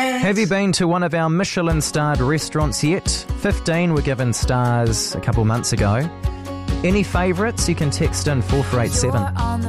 Have you been to one of our Michelin-starred restaurants yet? 15 were given stars a couple months ago. Any favourites? You can text in 4487.